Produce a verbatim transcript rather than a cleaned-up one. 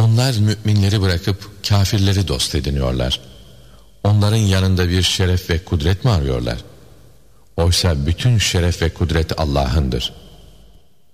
Onlar müminleri bırakıp kafirleri dost ediniyorlar. Onların yanında bir şeref ve kudret mi arıyorlar? Oysa bütün şeref ve kudret Allah'ındır.